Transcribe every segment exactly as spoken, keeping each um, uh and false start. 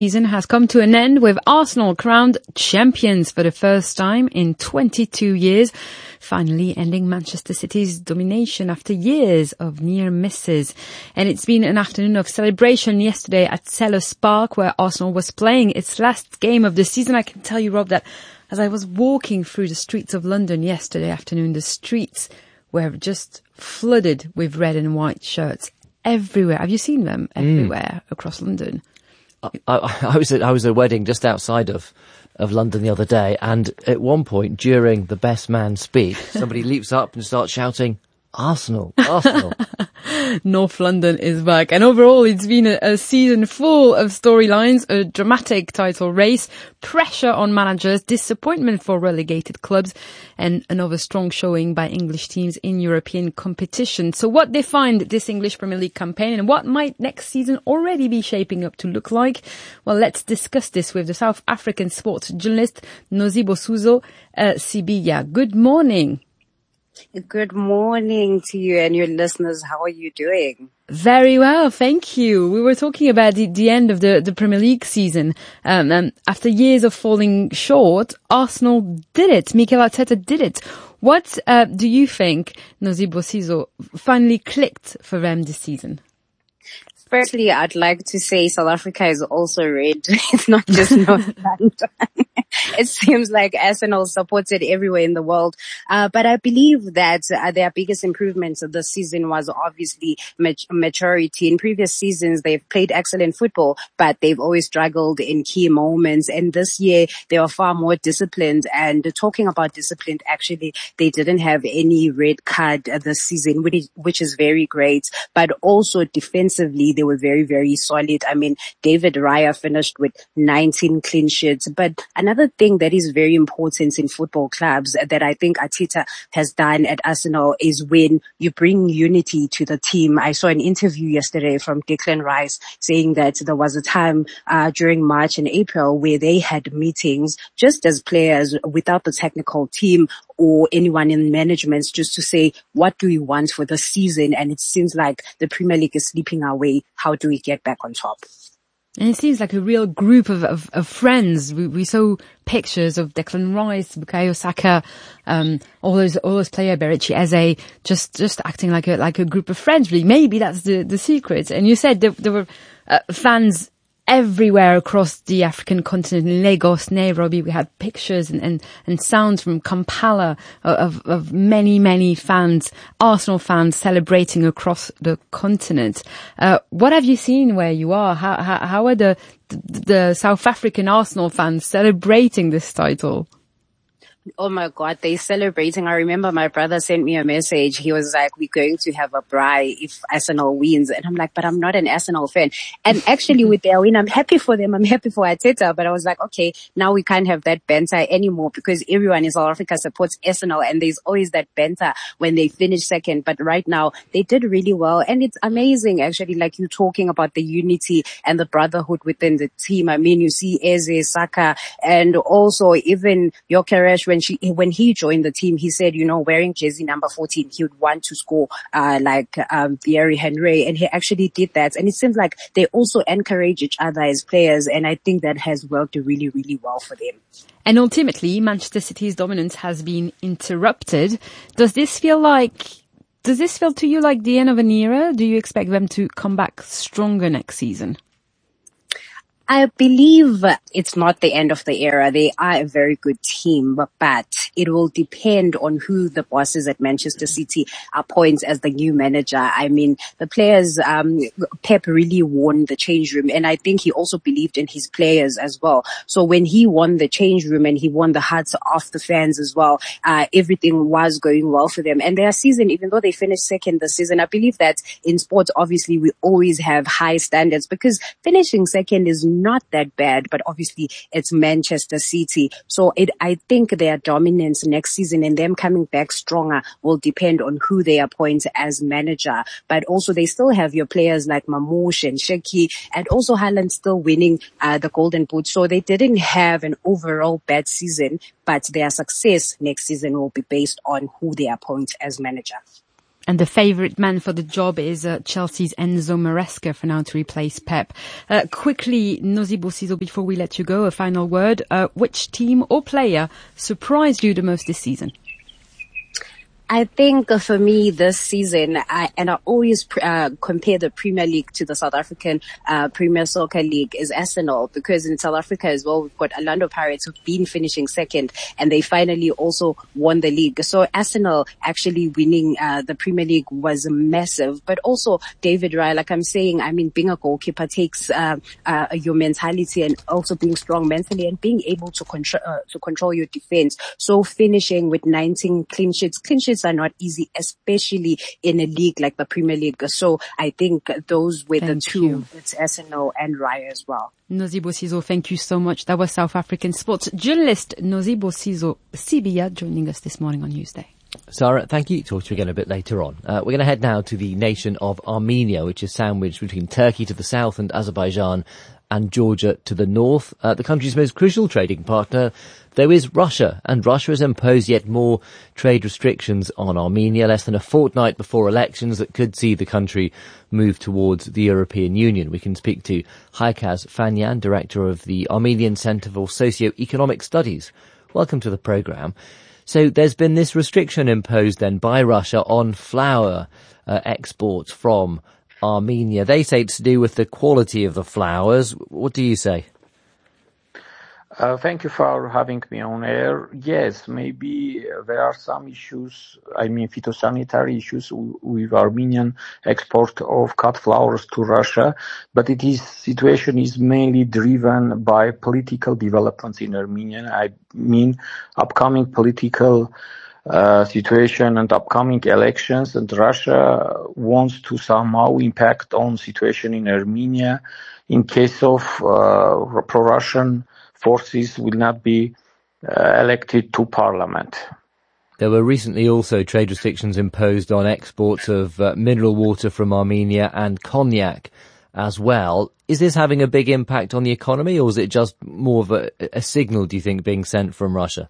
Season has come to an end with Arsenal crowned champions for the first time in twenty-two years, finally ending Manchester City's domination after years of near misses. And it's been an afternoon of celebration yesterday at Selhurst Park, where Arsenal was playing its last game of the season. I can tell you, Rob, that as I was walking through the streets of London yesterday afternoon, the streets were just flooded with red and white shirts everywhere. Have you seen them everywhere mm. across London? I, I was at I was at a wedding just outside of, of London the other day, and at one point during the best man speech, somebody leaps up and starts shouting, Arsenal, Arsenal. North London is back. And overall, it's been a, a season full of storylines, a dramatic title race, pressure on managers, disappointment for relegated clubs, and another strong showing by English teams in European competition. So what defined this English Premier League campaign, and what might next season already be shaping up to look like? Well, let's discuss this with the South African sports journalist Nosibo Suzo uh, Sibia. Good morning. Good morning to you and your listeners. How are you doing? Very well, thank you. We were talking about the, the end of the, the Premier League season. Um, and after years of falling short, Arsenal did it. Mikel Arteta did it. What uh, do you think, Nosibo Suzo, finally clicked for them this season? Firstly, I'd like to say South Africa is also red. It's not just North London. It seems like Arsenal supported everywhere in the world. Uh, but I believe that uh, their biggest improvements of this season was obviously mat- maturity. In previous seasons, they've played excellent football, but they've always struggled in key moments. And this year, they are far more disciplined. And talking about disciplined, actually, they didn't have any red card uh, this season, which is, which is very great. But also defensively, they were very, very solid. I mean, David Raya finished with nineteen clean sheets. But another thing that is very important in football clubs that I think Arteta has done at Arsenal is when you bring unity to the team. I saw an interview yesterday from Declan Rice saying that there was a time uh, during March and April where they had meetings just as players without the technical team or anyone in management, just to say, what do we want for the season? And it seems like the Premier League is slipping away. How do we get back on top? And it seems like a real group of, of, of friends. We, we saw pictures of Declan Rice, Bukayo Saka, um, all those, all those players, Berechi Eze, just, just acting like a, like a group of friends, really. Maybe that's the, the secret. And you said there, there were uh, fans everywhere across the African continent, in Lagos, Nairobi. We had pictures and, and, and sounds from Kampala of, of many, many fans, Arsenal fans celebrating across the continent. Uh, what have you seen where you are? How, how, how are the, the, the South African Arsenal fans celebrating this title? Oh my God, they're celebrating. I remember my brother sent me a message. He was like, we're going to have a braai if Arsenal wins. And I'm like, but I'm not an Arsenal fan. And actually with their win, I'm happy for them. I'm happy for Arteta. But I was like, okay, now we can't have that banter anymore because everyone in South Africa supports Arsenal and there's always that banter when they finish second. But right now they did really well. And it's amazing actually, like you talking about the unity and the brotherhood within the team. I mean, you see Eze, Saka, and also even Gyökeres. When she, when he joined the team, he said, you know, wearing jersey number fourteen, he would want to score, uh, like, um, Thierry Henry. And he actually did that. And it seems like they also encourage each other as players. And I think that has worked really, really well for them. And ultimately, Manchester City's dominance has been interrupted. Does this feel like, does this feel to you like the end of an era? Do you expect them to come back stronger next season? I believe it's not the end of the era. They are a very good team, but it will depend on who the bosses at Manchester City appoint as the new manager. I mean, the players, um, Pep really won the change room, and I think he also believed in his players as well. So when he won the change room and he won the hearts of the fans as well, uh, everything was going well for them. And their season, even though they finished second this season, I believe that in sports, obviously, we always have high standards because finishing second is not that bad, but obviously it's Manchester City. So it, I think their dominance next season and them coming back stronger will depend on who they appoint as manager. But also they still have your players like Mamouche and Sheki, and also Haaland still winning uh, the Golden Boot. So they didn't have an overall bad season, but their success next season will be based on who they appoint as manager. And the favourite man for the job is uh, Chelsea's Enzo Maresca for now to replace Pep. Uh, quickly, Nosibo Sizo, before we let you go, a final word. Uh, which team or player surprised you the most this season? I think uh, for me this season, I, and I always pr- uh, compare the Premier League to the South African uh, Premier Soccer League, is Arsenal, because in South Africa as well, we've got Orlando Pirates who've been finishing second, and they finally also won the league. So Arsenal actually winning uh, the Premier League was massive, but also David Raya, like I'm saying, I mean, being a goalkeeper takes uh, uh, your mentality and also being strong mentally and being able to control uh, to control your defense. So finishing with nineteen clean sheets, clean sheets are not easy, especially in a league like the Premier League. So I think those were Thank the two. you. It's Arsenal and Raya as well. Nosibo Sizo, thank you so much. That was South African sports journalist Nosibo Sizo Sibia joining us this morning on Newsday. Sarah, thank you. Talk to you again a bit later on. Uh, we're going to head now to the nation of Armenia, which is sandwiched between Turkey to the south and Azerbaijan and Georgia to the north. Uh, the country's most crucial trading partner, though, is Russia, and Russia has imposed yet more trade restrictions on Armenia less than a fortnight before elections that could see the country move towards the European Union. We can speak to Haikaz Fanyan, director of the Armenian Center for Socio-Economic Studies. Welcome to the programme. So there's been this restriction imposed then by Russia on flour uh, exports from Armenia. They say it's to do with the quality of the flowers. What do you say? Uh, thank you for having me on air. Yes, maybe there are some issues, I mean phytosanitary issues w- with Armenian export of cut flowers to Russia, but it is situation is mainly driven by political developments in Armenia. I mean upcoming political uh, situation and upcoming elections, and Russia wants to somehow impact on situation in Armenia in case of uh, pro-Russian forces will not be uh, elected to parliament. There were recently also trade restrictions imposed on exports of uh, mineral water from Armenia and cognac as well. Is this having a big impact on the economy, or is it just more of a, a signal, do you think, being sent from Russia?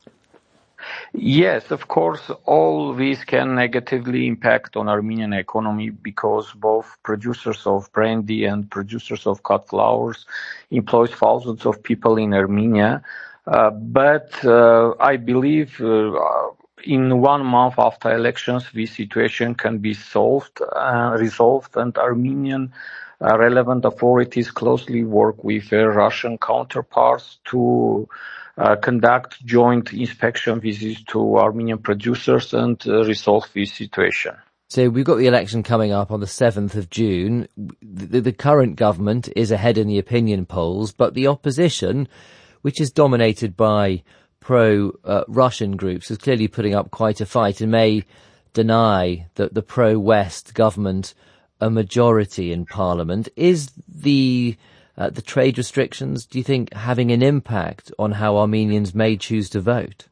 Yes, of course, all these can negatively impact on Armenian economy because both producers of brandy and producers of cut flowers employ thousands of people in Armenia. Uh, but uh, I believe uh, in one month after elections, this situation can be solved, uh, resolved, and Armenian uh, relevant authorities closely work with their Russian counterparts to Uh, conduct joint inspection visits to Armenian producers and uh, resolve this situation. So we've got the election coming up on the seventh of June. The, the current government is ahead in the opinion polls, but the opposition, which is dominated by pro-Russian uh, groups, is clearly putting up quite a fight and may deny that the pro-West government a majority in parliament. Is the Uh, the trade restrictions, do you think, having an impact on how Armenians may choose to vote?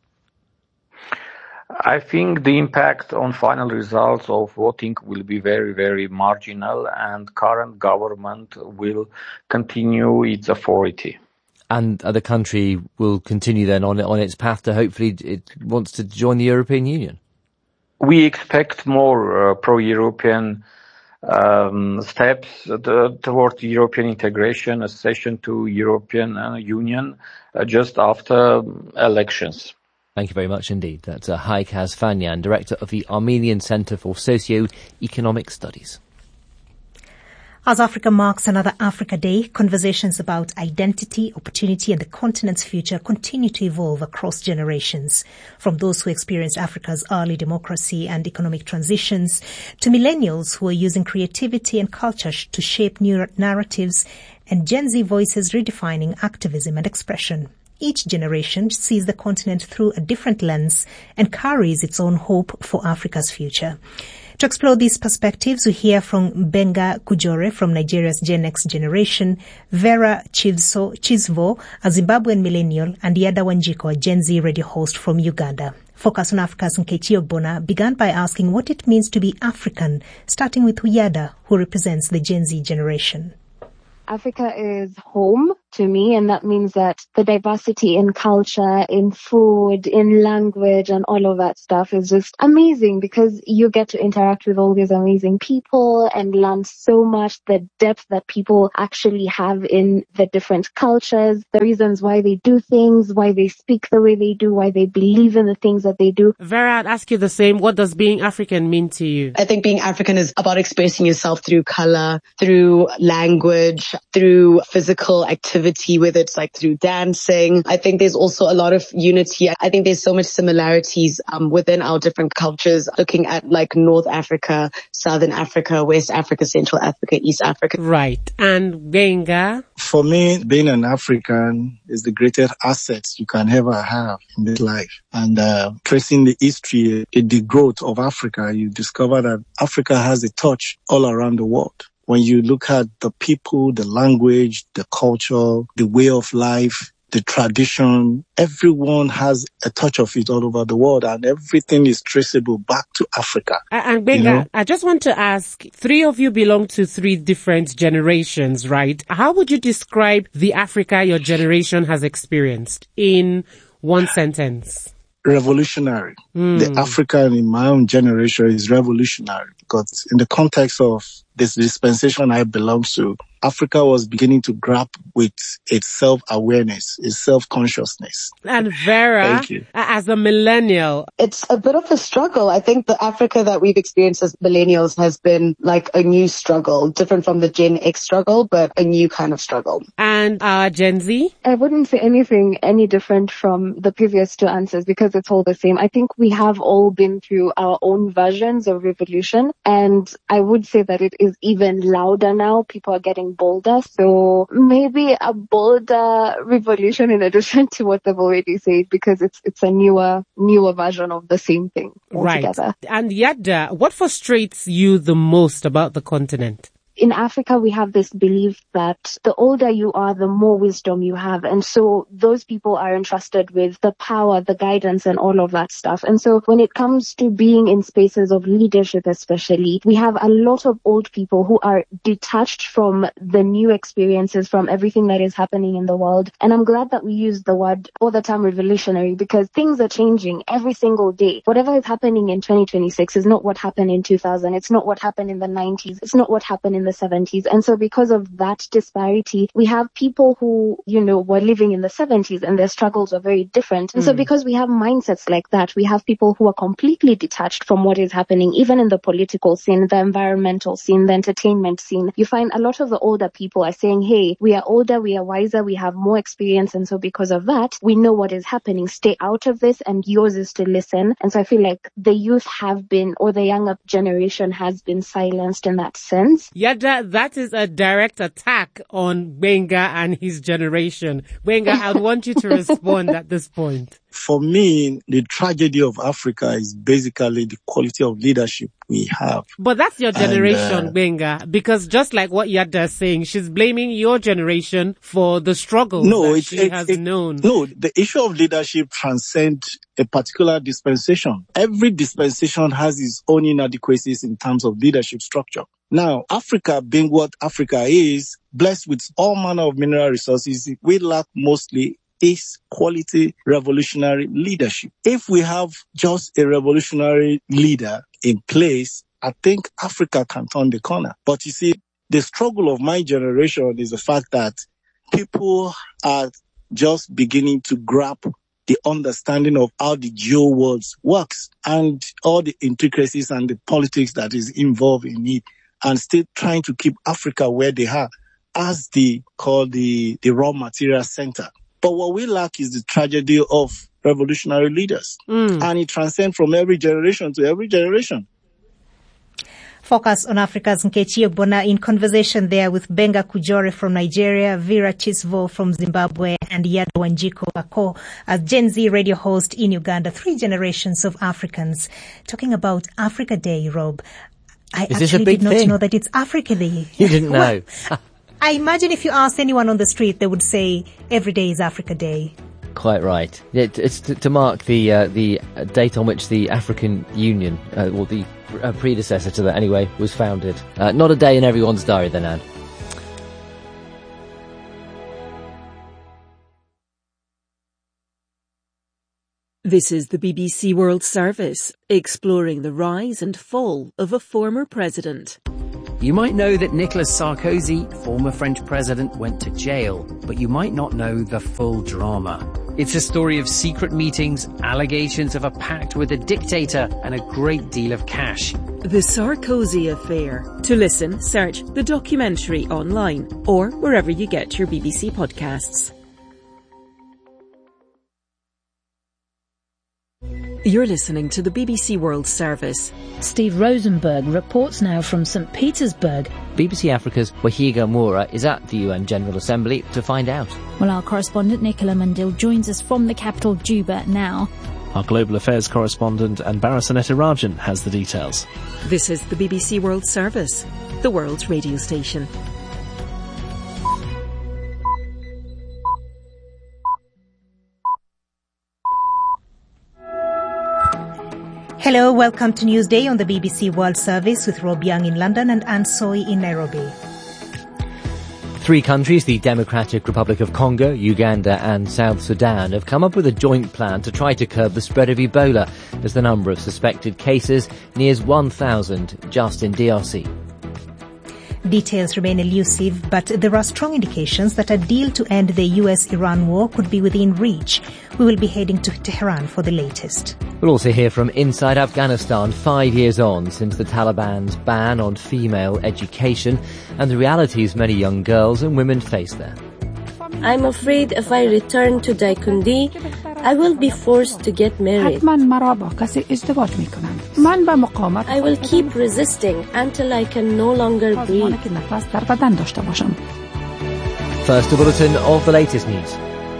I think the impact on final results of voting will be very, very marginal, and current government will continue its authority. And uh, the country will continue then on on its path to hopefully it wants to join the European Union? We expect more uh, pro-European Um, steps uh, toward European integration, accession to European uh, Union uh, just after elections. Thank you very much indeed. That's uh, Haikaz Fanyan, director of the Armenian Center for Socio-Economic Studies. As Africa marks another Africa Day, conversations about identity, opportunity and the continent's future continue to evolve across generations. From those who experienced Africa's early democracy and economic transitions to millennials who are using creativity and culture sh- to shape new narratives, and Gen Z voices redefining activism and expression. Each generation sees the continent through a different lens and carries its own hope for Africa's future. To explore these perspectives, we hear from Benga Kujore from Nigeria's Gen X generation, Vera Chivso, Chizvo, a Zimbabwean millennial, and Yada Wanjiko, a Gen Z radio host from Uganda. Focus on Africa's Nkechi Ogbonna began by asking what it means to be African, starting with Yada, who represents the Gen Z generation. Africa is home to me, and that means that the diversity in culture, in food, in language, and all of that stuff is just amazing because you get to interact with all these amazing people and learn so much, the depth that people actually have in the different cultures, the reasons why they do things, why they speak the way they do, why they believe in the things that they do. Vera, I'd ask you the same. What does being African mean to you? I think being African is about expressing yourself through color, through language, through physical activity, whether it's like through dancing. I think there's also a lot of unity. I think there's so much similarities um, within our different cultures, looking at like North Africa, Southern Africa, West Africa, Central Africa, East Africa. Right. And Gbenga? For me, being an African is the greatest asset you can ever have in this life. And uh, tracing the history, the growth of Africa, you discover that Africa has a touch all around the world. When you look at the people, the language, the culture, the way of life, the tradition, everyone has a touch of it all over the world, and everything is traceable back to Africa. And Gbenga, you know? I just want to ask, three of you belong to three different generations, right? How would you describe the Africa your generation has experienced in one sentence? Revolutionary. Mm. The Africa in my own generation is revolutionary because in the context of this dispensation I belong to, Africa was beginning to grapple with its self-awareness, its self-consciousness. And Vera, as a millennial, it's a bit of a struggle. I think the Africa that we've experienced as millennials has been like a new struggle, different from the Gen X struggle, but a new kind of struggle. And uh, Gen Z? I wouldn't say anything any different from the previous two answers because it's all the same. I think we have all been through our own versions of revolution, and I would say that it is even louder now. People are getting bolder, so maybe a bolder revolution in addition to what they've already said, because it's it's a newer newer version of the same thing altogether. Right. And Yada, what frustrates you the most about the continent? In Africa, we have this belief that the older you are, the more wisdom you have. And so those people are entrusted with the power, the guidance, and all of that stuff. And so when it comes to being in spaces of leadership, especially, we have a lot of old people who are detached from the new experiences, from everything that is happening in the world. And I'm glad that we use the word all the time revolutionary, because things are changing every single day. Whatever is happening in twenty twenty-six is not what happened in two thousand. It's not what happened in the nineties. It's not what happened in the seventies. And so because of that disparity, we have people who, you know, were living in the seventies and their struggles were very different. And mm. so because we have mindsets like that, we have people who are completely detached from what is happening, even in the political scene, the environmental scene, the entertainment scene. You find a lot of the older people are saying, hey, we are older, we are wiser, we have more experience. And so because of that, we know what is happening. Stay out of this, and yours is to listen. And so I feel like the youth have been, or the younger generation has been silenced in that sense. Yeah, that, that is a direct attack on Gbenga and his generation. Gbenga, I would want you to respond at this point. For me, the tragedy of Africa is basically the quality of leadership we have. But that's your generation, and, uh, Gbenga, because just like what Yada is saying, she's blaming your generation for the struggles no, that it, she it, has it, known. No, the issue of leadership transcends a particular dispensation. Every dispensation has its own inadequacies in terms of leadership structure. Now, Africa being what Africa is, blessed with all manner of mineral resources, we lack mostly is quality revolutionary leadership. If we have just a revolutionary leader in place, I think Africa can turn the corner. But you see, the struggle of my generation is the fact that people are just beginning to grasp the understanding of how the geo world works and all the intricacies and the politics that is involved in it, and still trying to keep Africa where they are as the called the, the raw material center. But what we lack is the tragedy of revolutionary leaders. Mm. And it transcends from every generation to every generation. Focus on Africa's Nkechi Ogbonna in conversation there with Gbenga Kujore from Nigeria, Vera Chisvo from Zimbabwe, and Yada Wanjiku Ako, a Gen Z radio host in Uganda. Three generations of Africans talking about Africa Day, Rob. I Is actually did not thing? know that it's Africa Day. You didn't know. Well, I imagine if you asked anyone on the street, they would say every day is Africa Day. Quite right. It, it's to, to mark the uh, the date on which the African Union, uh, or the uh, predecessor to that anyway, was founded. Uh, not a day in everyone's diary then, Anne. This is the B B C World Service, exploring the rise and fall of a former president. You might know that Nicolas Sarkozy, former French president, went to jail, but you might not know the full drama. It's a story of secret meetings, allegations of a pact with a dictator, and a great deal of cash. The Sarkozy Affair. To listen, search the documentary online or wherever you get your B B C podcasts. You're listening to the B B C World Service. Steve Rosenberg reports now from Saint Petersburg. B B C Africa's Wahiga Moura is at the U N General Assembly to find out. Well, our correspondent Nicola Mandil joins us from the capital Juba now. Our global affairs correspondent Anbara Sanetirajan has the details. This is the B B C World Service, the world's radio station. Hello, welcome to Newsday on the B B C World Service with Rob Young in London and Anne Soy in Nairobi. Three countries, the Democratic Republic of Congo, Uganda and South Sudan, have come up with a joint plan to try to curb the spread of Ebola as the number of suspected cases nears one thousand just in D R C. Details remain elusive, but there are strong indications that a deal to end the U S Iran war could be within reach. We will be heading to Tehran for the latest. We'll also hear from inside Afghanistan, five years on since the Taliban's ban on female education and the realities many young girls and women face there. I'm afraid if I return to Daikundi, I will be forced to get married. I will keep resisting until I can no longer breathe. First, a bulletin of the latest news.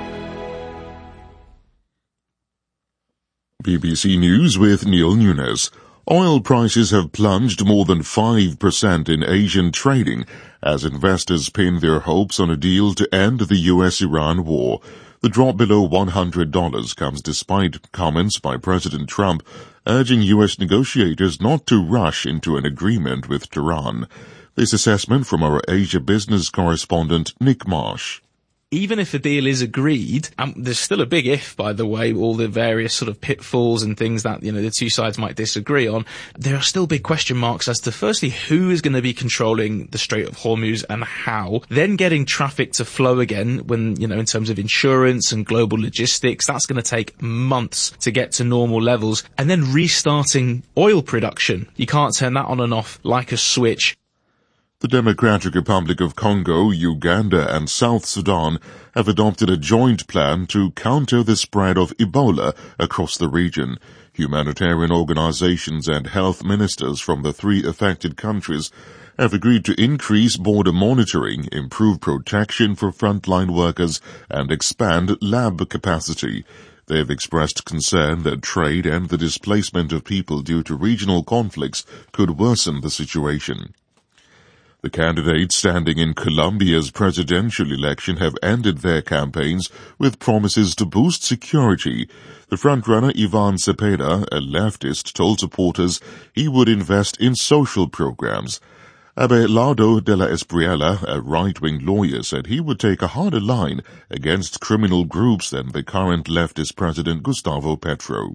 B B C News with Neil Nunes. Oil prices have plunged more than five percent in Asian trading as investors pin their hopes on a deal to end the U S Iran war. The drop below one hundred dollars comes despite comments by President Trump urging U S negotiators not to rush into an agreement with Tehran. This assessment from our Asia business correspondent Nick Marsh. Even if a deal is agreed, um, there's still a big if, by the way, all the various sort of pitfalls and things that, you know, the two sides might disagree on. There are still big question marks as to, firstly, who is going to be controlling the Strait of Hormuz and how. Then getting traffic to flow again when, you know, in terms of insurance and global logistics, that's going to take months to get to normal levels. And then restarting oil production. You can't turn that on and off like a switch. The Democratic Republic of Congo, Uganda and South Sudan have adopted a joint plan to counter the spread of Ebola across the region. Humanitarian organizations and health ministers from the three affected countries have agreed to increase border monitoring, improve protection for frontline workers and expand lab capacity. They have expressed concern that trade and the displacement of people due to regional conflicts could worsen the situation. The candidates standing in Colombia's presidential election have ended their campaigns with promises to boost security. The frontrunner Ivan Cepeda, a leftist, told supporters he would invest in social programs. Abelardo de la Espriella, a right-wing lawyer, said he would take a harder line against criminal groups than the current leftist president Gustavo Petro.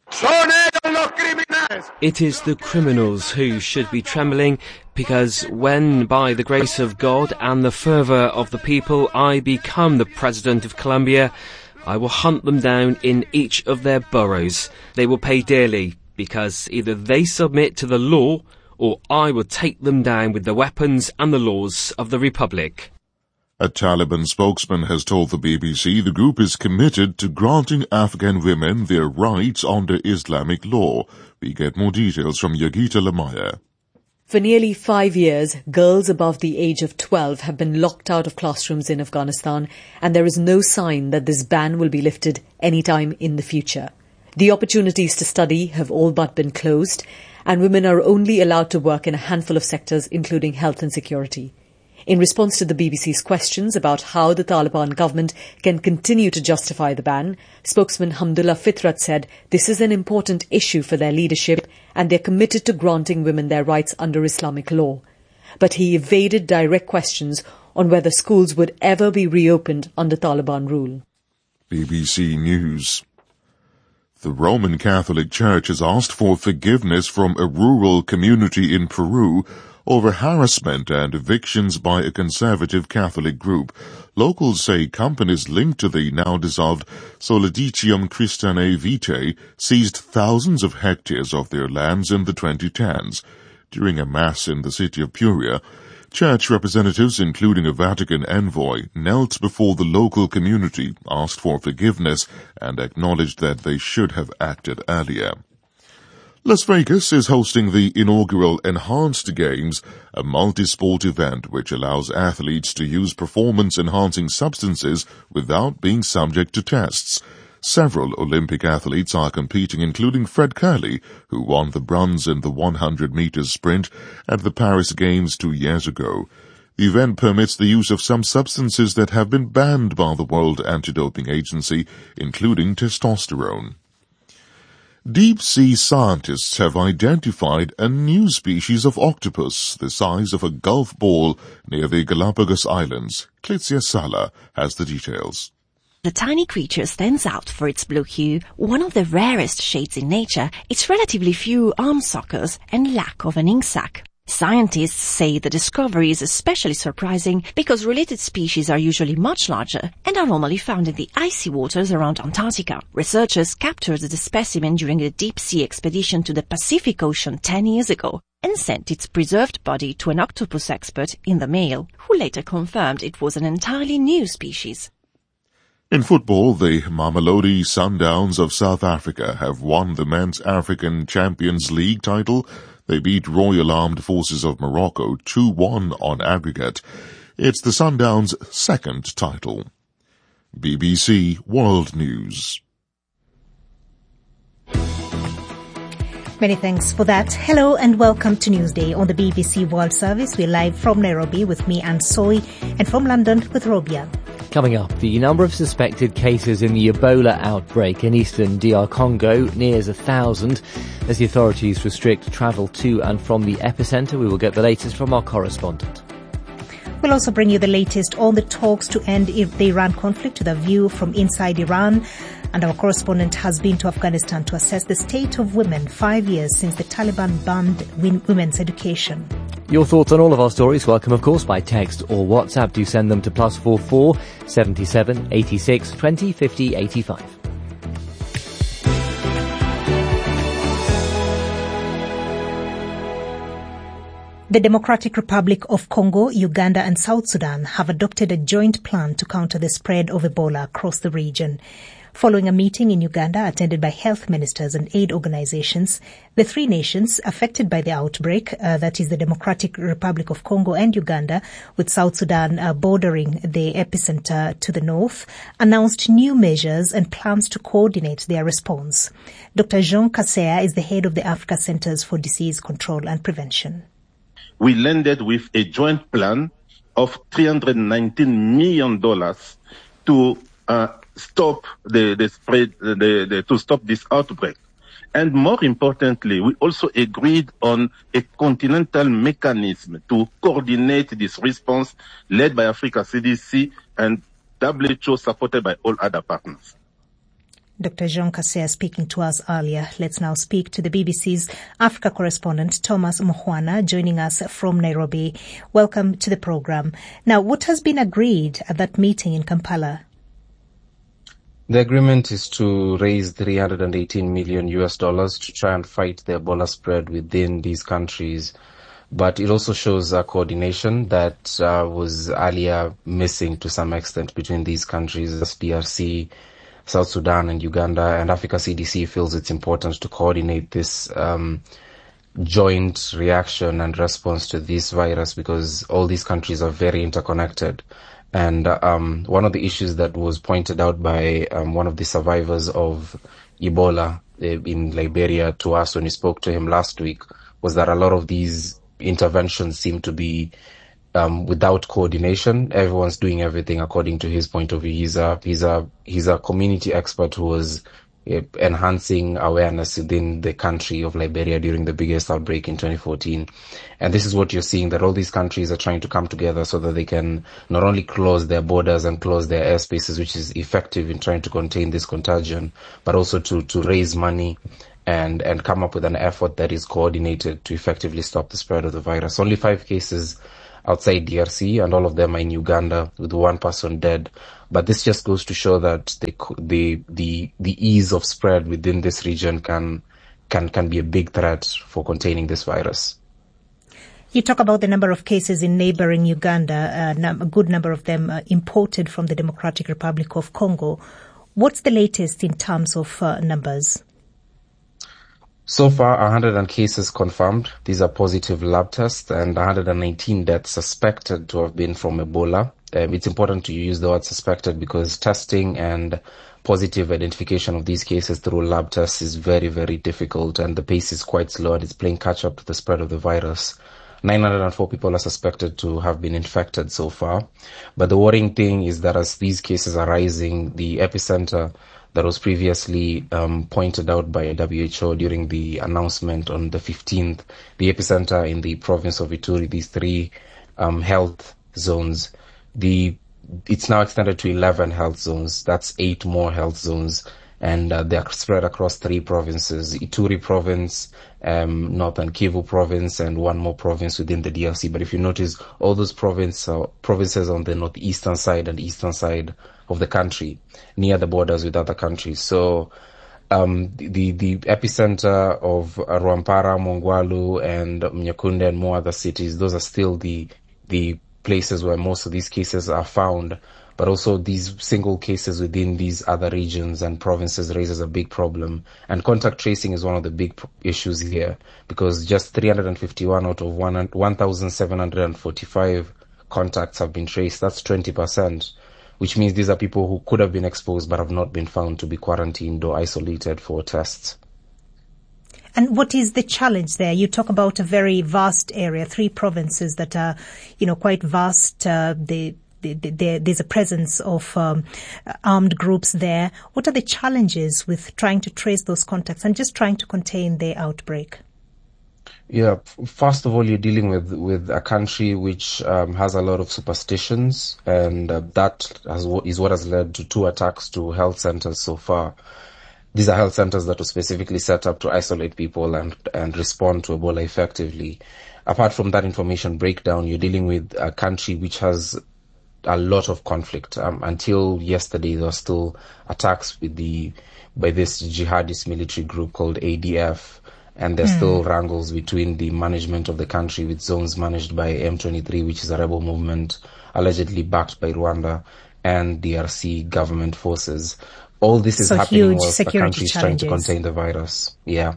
It is the criminals who should be trembling, because when, by the grace of God and the fervour of the people, I become the President of Colombia, I will hunt them down in each of their boroughs. They will pay dearly, because either they submit to the law, or I will take them down with the weapons and the laws of the Republic. A Taliban spokesman has told the B B C the group is committed to granting Afghan women their rights under Islamic law. We get more details from Yogita Lamaya. For nearly five years, girls above the age of twelve have been locked out of classrooms in Afghanistan, and there is no sign that this ban will be lifted anytime in the future. The opportunities to study have all but been closed, and women are only allowed to work in a handful of sectors, including health and security. In response to the B B C's questions about how the Taliban government can continue to justify the ban, spokesman Hamdullah Fitrat said this is an important issue for their leadership and they're committed to granting women their rights under Islamic law. But he evaded direct questions on whether schools would ever be reopened under Taliban rule. B B C News. The Roman Catholic Church has asked for forgiveness from a rural community in Peru over harassment and evictions by a conservative Catholic group. Locals say companies linked to the now-dissolved Solidicium Christianae Vitae seized thousands of hectares of their lands in the twenty tens. During a mass in the city of Puria, church representatives, including a Vatican envoy, knelt before the local community, asked for forgiveness, and acknowledged that they should have acted earlier. Las Vegas is hosting the inaugural Enhanced Games, a multi-sport event which allows athletes to use performance-enhancing substances without being subject to tests. Several Olympic athletes are competing, including Fred Kerley, who won the bronze in the one hundred meters sprint at the Paris Games two years ago. The event permits the use of some substances that have been banned by the World Anti-Doping Agency, including testosterone. Deep-sea scientists have identified a new species of octopus the size of a golf ball near the Galapagos Islands. Clitzia Sala has the details. The tiny creature stands out for its blue hue, one of the rarest shades in nature, its relatively few arm suckers, and lack of an ink sac. Scientists say the discovery is especially surprising because related species are usually much larger and are normally found in the icy waters around Antarctica. Researchers captured the specimen during a deep-sea expedition to the Pacific Ocean ten years ago and sent its preserved body to an octopus expert in the mail, who later confirmed it was an entirely new species. In football, the Mamelodi Sundowns of South Africa have won the Men's African Champions League title. They beat Royal Armed Forces of Morocco two one on aggregate. It's the Sundowns' second title. B B C World News. Many thanks for that. Hello and welcome to Newsday on the B B C World Service. We're live from Nairobi with me, Anne Soy, and from London with Robia. Coming up, the number of suspected cases in the Ebola outbreak in eastern D R Congo nears a thousand as the authorities restrict travel to and from the epicenter. We will get the latest from our correspondent. We'll also bring you the latest on the talks to end the Iran conflict with a view from inside Iran. And our correspondent has been to Afghanistan to assess the state of women five years since the Taliban banned women's education. Your thoughts on all of our stories, welcome of course by text or WhatsApp. Do send them to plus four four seventy-seven eighty-six twenty fifty eighty-five. The Democratic Republic of Congo, Uganda and South Sudan have adopted a joint plan to counter the spread of Ebola across the region. Following a meeting in Uganda attended by health ministers and aid organizations, the three nations affected by the outbreak, uh, that is the Democratic Republic of Congo and Uganda, with South Sudan uh, bordering the epicenter to the north, announced new measures and plans to coordinate their response. Doctor Jean Kaseya is the head of the Africa Centers for Disease Control and Prevention. We landed with a joint plan of three hundred nineteen million dollars to uh, stop the, the spread, the, the, to stop this outbreak. And more importantly, we also agreed on a continental mechanism to coordinate this response led by Africa C D C and W H O supported by all other partners. Doctor Jean Kaseya speaking to us earlier. Let's now speak to the B B C's Africa correspondent, Thomas Mohwana, joining us from Nairobi. Welcome to the program. Now, what has been agreed at that meeting in Kampala? The agreement is to raise three hundred eighteen million U S dollars to try and fight the Ebola spread within these countries. But it also shows a coordination that uh, was earlier missing to some extent between these countries, D R C, South Sudan and Uganda, and Africa C D C feels it's important to coordinate this um, joint reaction and response to this virus because all these countries are very interconnected. And um, one of the issues that was pointed out by um, one of the survivors of Ebola uh, in Liberia to us when we spoke to him last week was that a lot of these interventions seem to be Um, without coordination. Everyone's doing everything according to his point of view. He's a he's a he's a community expert who was enhancing awareness within the country of Liberia during the biggest outbreak in twenty fourteen. And this is what you're seeing, that all these countries are trying to come together so that they can not only close their borders and close their airspaces, which is effective in trying to contain this contagion, but also to, to raise money and, and come up with an effort that is coordinated to effectively stop the spread of the virus. Only five cases outside D R C, and all of them are in Uganda, with one person dead. But this just goes to show that the the the, the ease of spread within this region can can can be a big threat for containing this virus. You talk about the number of cases in neighboring Uganda, uh, a good number of them uh, imported from the Democratic Republic of Congo. What's the latest in terms of uh, numbers? So far, one hundred cases confirmed. These are positive lab tests, and one hundred nineteen deaths suspected to have been from Ebola. Um, it's important to use the word suspected because testing and positive identification of these cases through lab tests is very, very difficult, and the pace is quite slow, and it's playing catch up to the spread of the virus. nine hundred four people are suspected to have been infected so far. But the worrying thing is that as these cases are rising, the epicenter that was previously um, pointed out by W H O during the announcement on the fifteenth, the epicenter in the province of Ituri, these three um, health zones, the it's now extended to eleven health zones. That's eight more health zones, and uh, they are spread across three provinces: Ituri province, um, Northern Kivu province, and one more province within the D R C. But if you notice, all those province, uh, provinces on the northeastern side and eastern side of the country, near the borders with other countries. So um, the the epicenter of Rwampara, Mongwalu, and Mnyakunde, and more other cities, those are still the the places where most of these cases are found. But also these single cases within these other regions and provinces raises a big problem. And contact tracing is one of the big issues here, because just three hundred fifty-one out of one thousand seven hundred forty-five contacts have been traced. That's twenty percent, which means these are people who could have been exposed but have not been found to be quarantined or isolated for tests. And what is the challenge there? You talk about a very vast area, three provinces that are, you know, quite vast. Uh, the There's a presence of um, armed groups there. What are the challenges with trying to trace those contacts and just trying to contain the outbreak? Yeah, first of all, you're dealing with, with a country which um, has a lot of superstitions, and uh, that has, is what has led to two attacks to health centers so far. These are health centers that were specifically set up to isolate people and, and respond to Ebola effectively. Apart from that information breakdown, you're dealing with a country which has a lot of conflict. Um, until yesterday, there were still attacks with the by this jihadist military group called A D F, and there's mm. still wrangles between the management of the country, with zones managed by M twenty-three, which is a rebel movement allegedly backed by Rwanda, and D R C government forces. All this is so happening whilst the country is trying challenges. to contain the virus. Yeah.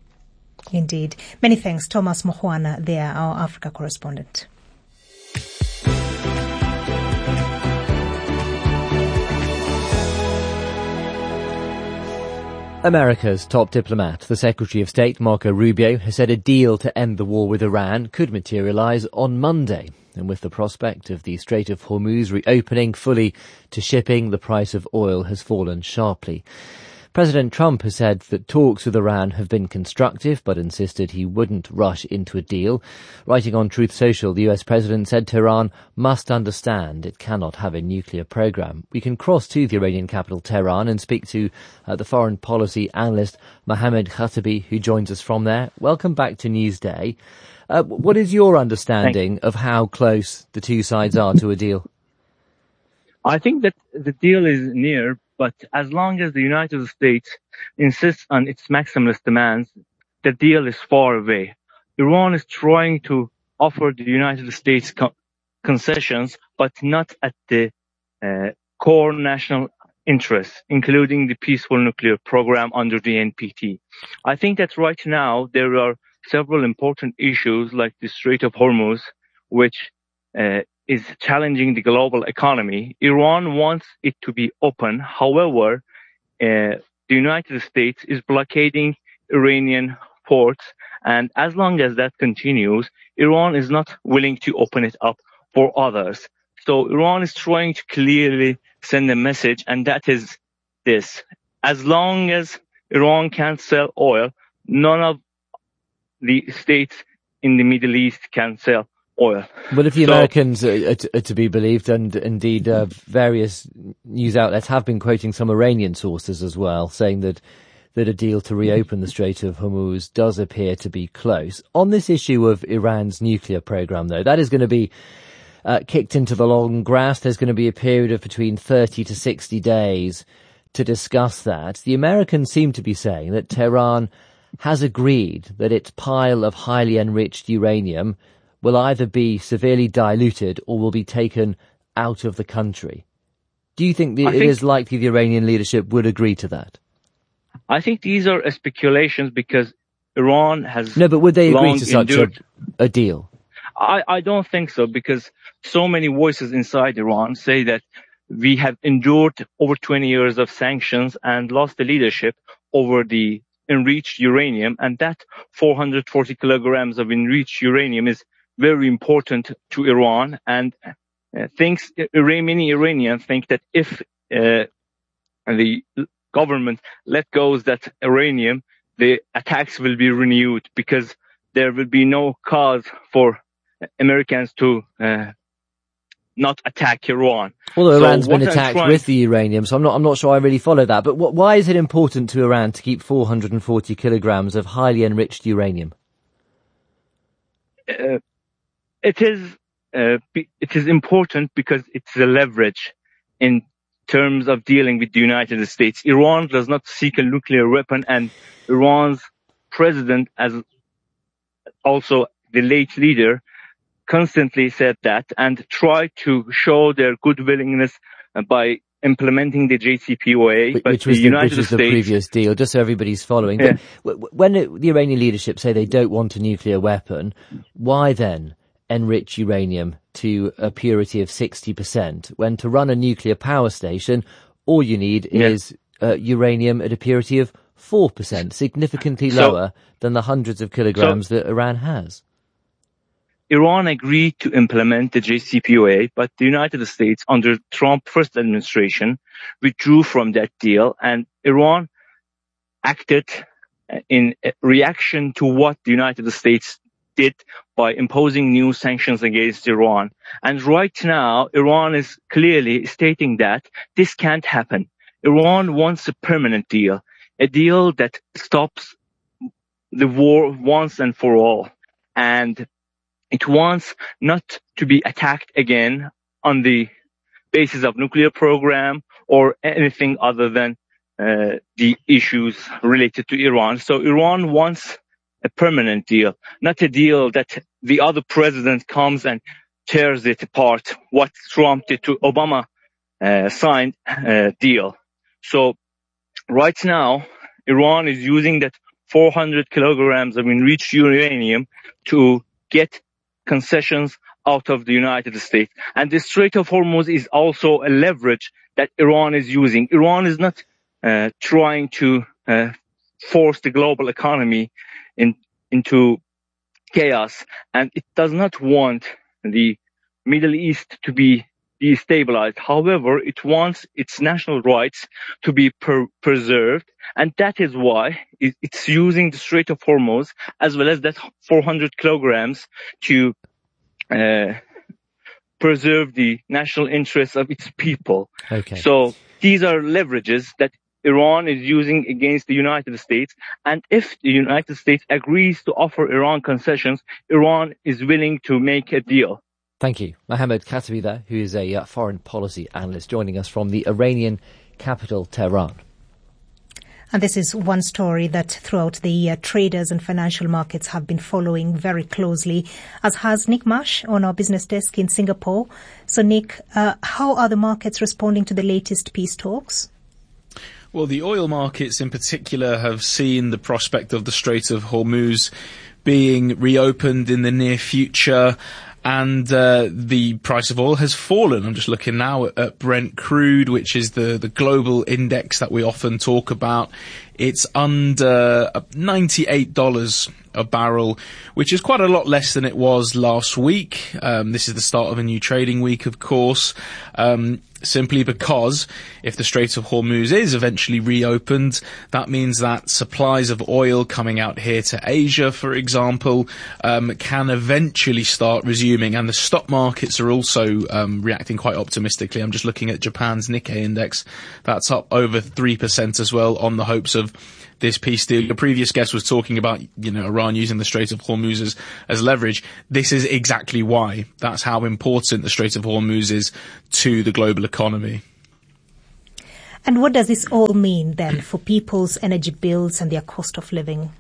Indeed. Many thanks, Thomas Mohwana, there, our Africa correspondent. America's top diplomat, the Secretary of State Marco Rubio, has said a deal to end the war with Iran could materialise on Monday. And with the prospect of the Strait of Hormuz reopening fully to shipping, the price of oil has fallen sharply. President Trump has said that talks with Iran have been constructive, but insisted he wouldn't rush into a deal. Writing on Truth Social, the U S president said Tehran must understand it cannot have a nuclear program. We can cross to the Iranian capital, Tehran, and speak to uh, the foreign policy analyst Mohammad Khatami, who joins us from there. Welcome back to Newsday. Uh, what is your understanding Thanks. of how close the two sides are to a deal? I think that the deal is near, but as long as the United States insists on its maximalist demands, the deal is far away. Iran is trying to offer the United States co- concessions, but not at the uh, core national interests, including the peaceful nuclear program under the N P T. I think that right now there are several important issues like the Strait of Hormuz, which uh, is challenging the global economy. Iran wants it to be open. However, uh, the United States is blockading Iranian ports. And as long as that continues, Iran is not willing to open it up for others. So Iran is trying to clearly send a message, and that is this. as long as Iran can't sell oil, none of the states in the Middle East can sell oil. Well, if the so, Americans are, are, to, are to be believed, and indeed uh, various news outlets have been quoting some Iranian sources as well, saying that that a deal to reopen the Strait of Hormuz does appear to be close. On this issue of Iran's nuclear program, though, that is going to be uh, kicked into the long grass. There's going to be a period of between thirty to sixty days to discuss that. The Americans seem to be saying that Tehran has agreed that its pile of highly enriched uranium will either be severely diluted or will be taken out of the country. Do you think, the, I it think, is likely the Iranian leadership would agree to that? I think these are speculations because Iran has No, but would they agree to such a, endured, a deal? I, I don't think so, because so many voices inside Iran say that we have endured over twenty years of sanctions and lost the leadership over the enriched uranium, and that four hundred forty kilograms of enriched uranium is very important to Iran, and uh, thinks many Iranians think that if uh, the government let go of that uranium, the attacks will be renewed because there will be no cause for Americans to uh, not attack Iran. Well, so Iran's been attacked trying... with the uranium, so I'm not, I'm not sure I really follow that. But what, why is it important to Iran to keep four hundred forty kilograms of highly enriched uranium? Uh, it is, uh, it is important because it's a leverage in terms of dealing with the United States. Iran does not seek a nuclear weapon, and Iran's president, as also the late leader, constantly said that and tried to show their good willingness by implementing the J C P O A, but which was the the, United which was States, the previous deal, just so everybody's following. Yeah. But when it, the Iranian leadership say they don't want a nuclear weapon, why then enrich uranium to a purity of sixty percent, when to run a nuclear power station, all you need yeah. is uh, uranium at a purity of four percent, significantly so, lower than the hundreds of kilograms so, that Iran has? Iran agreed to implement the J C P O A, but the United States, under Trump first administration, withdrew from that deal, and Iran acted in reaction to what the United States did by imposing new sanctions against Iran. And right now, Iran is clearly stating that this can't happen. Iran wants a permanent deal, a deal that stops the war once and for all. And it wants not to be attacked again on the basis of nuclear program or anything other than uh, the issues related to Iran. So Iran wants a permanent deal, not a deal that the other president comes and tears it apart, what Trump did to Obama uh, signed uh, deal. So right now, Iran is using that four hundred kilograms of enriched uranium to get concessions out of the United States. And the Strait of Hormuz is also a leverage that Iran is using. Iran is not uh, trying to uh, force the global economy in, into chaos, and it does not want the Middle East to be destabilized. However, it wants its national rights to be per- preserved, and that is why it, it's using the Strait of Hormuz as well as that four hundred kilograms to uh, preserve the national interests of its people. Okay. So these are leverages that Iran is using against the United States, and if the United States agrees to offer Iran concessions, Iran is willing to make a deal. Thank you. Mohammad Katabi there, who is a uh, foreign policy analyst, joining us from the Iranian capital, Tehran. And this is one story that throughout the uh, traders and financial markets have been following very closely, as has Nick Marsh on our business desk in Singapore. So, Nick, uh, how are the markets responding to the latest peace talks? Well, the oil markets in particular have seen the prospect of the Strait of Hormuz being reopened in the near future, and uh, the price of oil has fallen. I'm just looking now at, at Brent crude, which is the, the global index that we often talk about. It's under ninety-eight dollars a barrel, which is quite a lot less than it was last week. Um, this is the start of a new trading week, of course, um, simply because if the Strait of Hormuz is eventually reopened, that means that supplies of oil coming out here to Asia, for example, um, can eventually start resuming, and the stock markets are also um, reacting quite optimistically. I'm just looking at Japan's Nikkei index. That's up over three percent as well on the hopes of this peace deal. Your previous guest was talking about, you know, Iran using the Strait of Hormuz as, as leverage. This is exactly why. That's how important the Strait of Hormuz is to the global economy. And what does this all mean then for people's energy bills and their cost of living?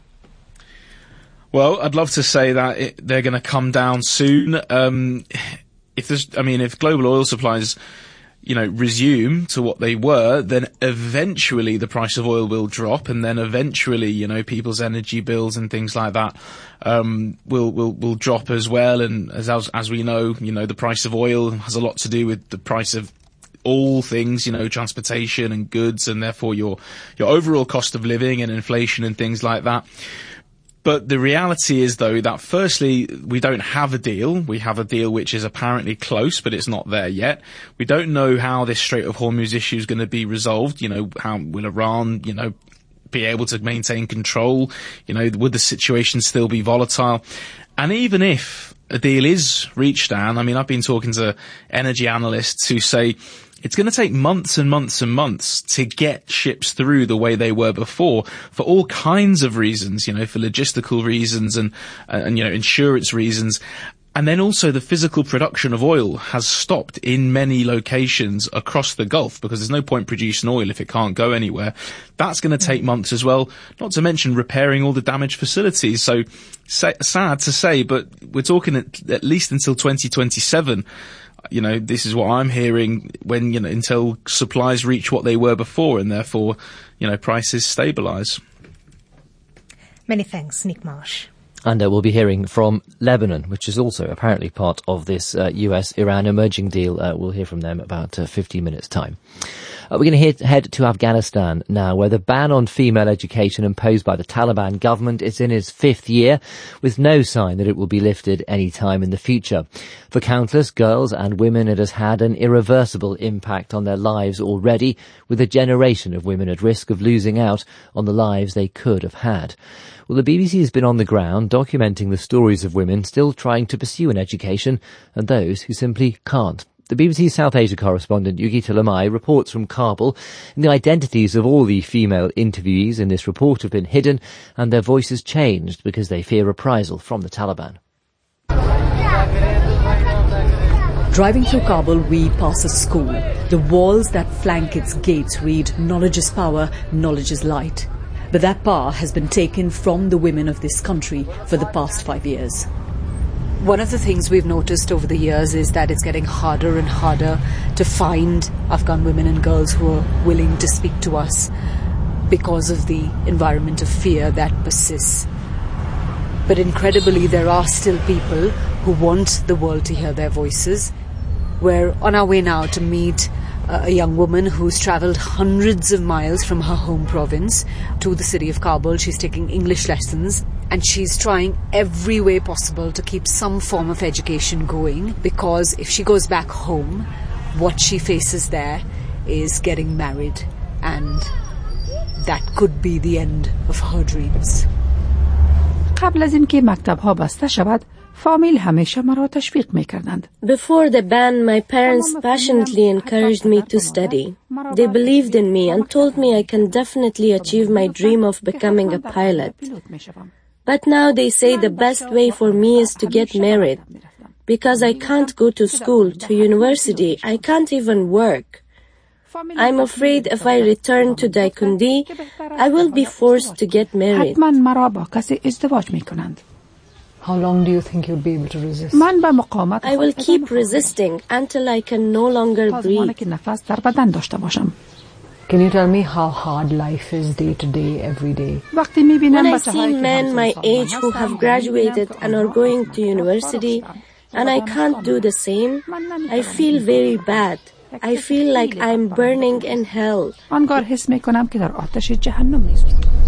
Well, I'd love to say that it, they're going to come down soon. Um, if there's, I mean, if global oil supplies, you know, resume to what they were, then eventually the price of oil will drop, and then eventually, you know, people's energy bills and things like that um will will will drop as well. And as as we know, you know, the price of oil has a lot to do with the price of all things, you know, transportation and goods, and therefore your your overall cost of living and inflation and things like that. But the reality is, though, that firstly, we don't have a deal. We have a deal which is apparently close, but it's not there yet. We don't know how this Strait of Hormuz issue is going to be resolved. You know, how will Iran, you know, be able to maintain control? You know, would the situation still be volatile? And even if a deal is reached, Dan, I mean, I've been talking to energy analysts who say it's going to take months and months and months to get ships through the way they were before, for all kinds of reasons, you know, for logistical reasons and, and, you know, insurance reasons. And then also the physical production of oil has stopped in many locations across the Gulf, because there's no point producing oil if it can't go anywhere. That's going to take months as well, not to mention repairing all the damaged facilities. So sa- sad to say, but we're talking at, at least until twenty twenty-seven. You know, this is what I'm hearing, when, you know, until supplies reach what they were before, and therefore, you know, prices stabilise. Many thanks, Nick Marsh. And uh, we'll be hearing from Lebanon, which is also apparently part of this uh, U S Iran emerging deal. Uh, we'll hear from them about uh, fifteen minutes' time. Uh, we're going to head to Afghanistan now, where the ban on female education imposed by the Taliban government is in its fifth year, with no sign that it will be lifted any time in the future. For countless girls and women, it has had an irreversible impact on their lives already, with a generation of women at risk of losing out on the lives they could have had. Well, the B B C has been on the ground documenting the stories of women still trying to pursue an education and those who simply can't. The B B C South Asia correspondent Yugita Lamai reports from Kabul, and the identities of all the female interviewees in this report have been hidden and their voices changed because they fear reprisal from the Taliban. Driving through Kabul, we pass a school. The walls that flank its gates read, "Knowledge is power, knowledge is light." But that power has been taken from the women of this country for the past five years. One of the things we've noticed over the years is that it's getting harder and harder to find Afghan women and girls who are willing to speak to us because of the environment of fear that persists. But incredibly, there are still people who want the world to hear their voices. We're on our way now to meet a young woman who's travelled hundreds of miles from her home province to the city of Kabul. She's taking English lessons, and she's trying every way possible to keep some form of education going, because if she goes back home, what she faces there is getting married, and that could be the end of her dreams. قبل از اینکه مکتب‌ها بسته شود، فامیل همیشه مرا تشویق می‌کردند. Before the ban, my parents passionately encouraged me to study. They believed in me and told me I can definitely achieve my dream of becoming a pilot. But now they say the best way for me is to get married. Because I can't go to school, to university, I can't even work. I'm afraid if I return to Daikundi, I will be forced to get married. حتما مرا با کسی ازدواج می‌کنند. How long do you think you'll be able to resist? من به مقاومت I will keep resisting until I can no longer breathe. که نفس در بدن داشته باشم. Can you tell me how hard life is day to day, every day? وقتی می‌بینم When I see men my age who have graduated and are going to university and I can't do the same, I feel very bad. I feel like I'm burning in hell. آنگاه حس می‌کنم که در آتش جهنم می‌سوزم.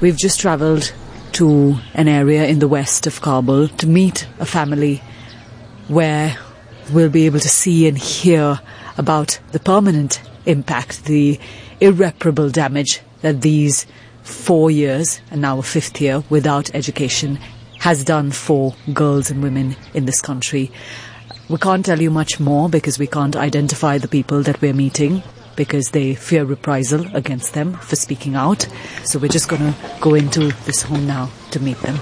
We've just travelled to an area in the west of Kabul to meet a family where we'll be able to see and hear about the permanent impact, the irreparable damage that these four years and now a fifth year without education has done for girls and women in this country. We can't tell you much more because we can't identify the people that we're meeting because they fear reprisal against them for speaking out. So we're just going to go into this home now to meet them.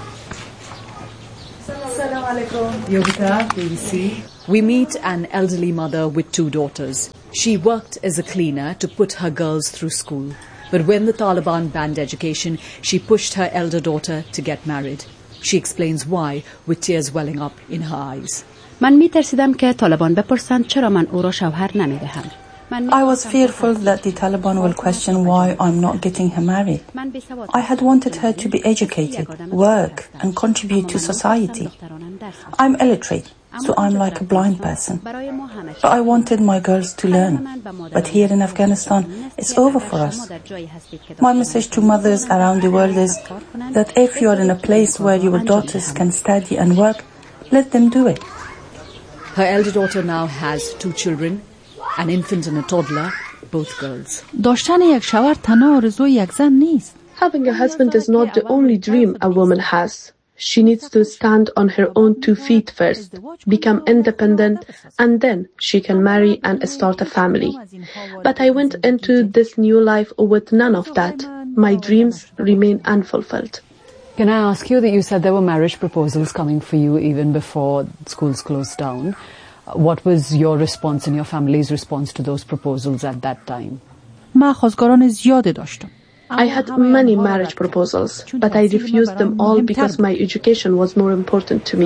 Assalamu alaikum. Yogita, B B C. We meet an elderly mother with two daughters. She worked as a cleaner to put her girls through school. But when the Taliban banned education, she pushed her elder daughter to get married. She explains why with tears welling up in her eyes. من می‌ترسیدم که طالبان بپرسند چرا من او را شوهر نمی‌دهم. I was fearful that the Taliban will question why I'm not getting her married. I had wanted her to be educated, work, and contribute to society. I'm illiterate, so I'm like a blind person. But I wanted my girls to learn. But here in Afghanistan, it's over for us. My message to mothers around the world is that if you are in a place where your daughters can study and work, let them do it. Her elder daughter now has two children, an infant and a toddler, both girls. داشتن یک شوهر تنها آرزوی یک زن نیست. Having a husband is not the only dream a woman has. She needs to stand on her own two feet first, become independent, and then she can marry and start a family. But I went into this new life with none of that. My dreams remain unfulfilled. Can I ask you that you said there were marriage proposals coming for you even before schools closed down? What was your response and your family's response to those proposals at that time? من خواستگاران زیاده داشتم. I had many marriage proposals, but I refused them all because my education was more important to me.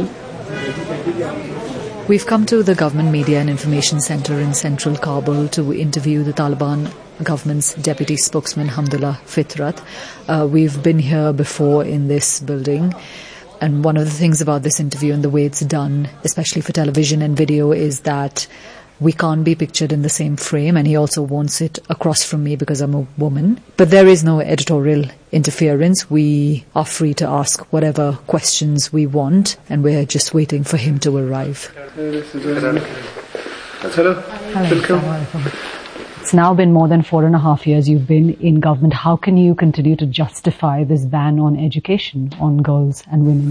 We've come to the Government Media and Information Centre in central Kabul to interview the Taliban government's deputy spokesman, Hamdullah Fitrat. Uh, we've been here before in this building. And one of the things about this interview and the way it's done, especially for television and video, is that we can't be pictured in the same frame, and he also wants it across from me because I'm a woman. But there is no editorial interference. We are free to ask whatever questions we want, and we're just waiting for him to arrive. Hello. Hello. It's now been more than four and a half years you've been in government. How can you continue to justify this ban on education on girls and women?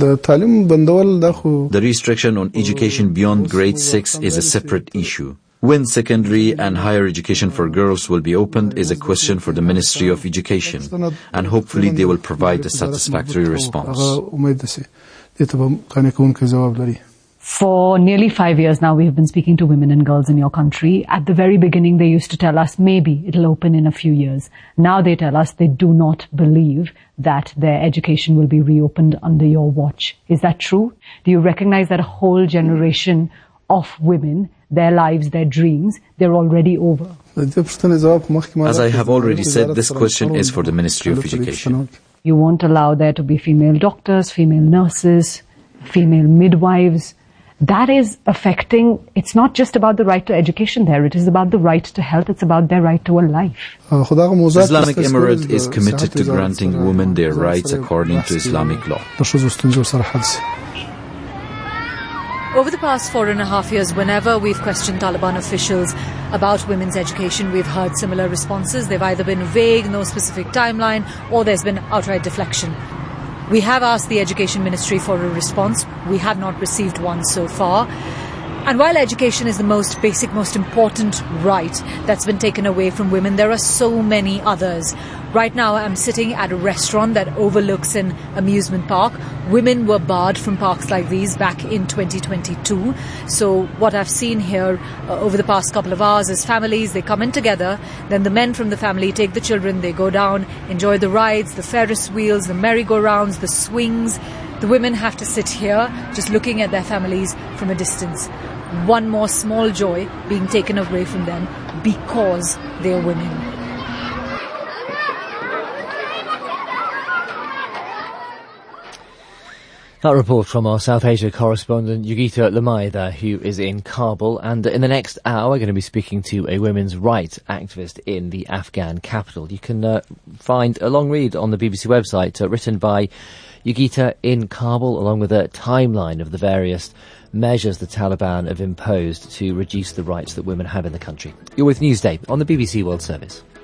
The restriction on education beyond grade six is a separate issue. When secondary and higher education for girls will be opened is a question for the Ministry of Education, and hopefully they will provide a satisfactory response. For nearly five years now, we've been speaking to women and girls in your country. At the very beginning, they used to tell us maybe it'll open in a few years. Now they tell us they do not believe that their education will be reopened under your watch. Is that true? Do you recognize that a whole generation of women, their lives, their dreams, they're already over? As I have already said, this question is for the Ministry of Education. You won't allow there to be female doctors, female nurses, female midwives. That is affecting, it's not just about the right to education there, it is about the right to health, it's about their right to a life. Islamic Emirate is committed to granting women their rights according to Islamic law. Over the past four and a half years, whenever we've questioned Taliban officials about women's education, we've heard similar responses. They've either been vague, no specific timeline, or there's been outright deflection. We have asked the Education Ministry for a response. We have not received one so far. And while education is the most basic, most important right that's been taken away from women, there are so many others. Right now, I'm sitting at a restaurant that overlooks an amusement park. Women were barred from parks like these back in twenty twenty-two. So what I've seen here uh, over the past couple of hours is families, they come in together, then the men from the family take the children, they go down, enjoy the rides, the Ferris wheels, the merry-go-rounds, the swings. The women have to sit here just looking at their families from a distance. One more small joy being taken away from them because they are women. That report from our South Asia correspondent Yogita Lamaida, who is in Kabul. And in the next hour, we're going to be speaking to a women's rights activist in the Afghan capital. You can uh, find a long read on the B B C website uh, written by Yogita in Kabul, along with a timeline of the various measures the Taliban have imposed to reduce the rights that women have in the country. You're with Newsday on the B B C World Service.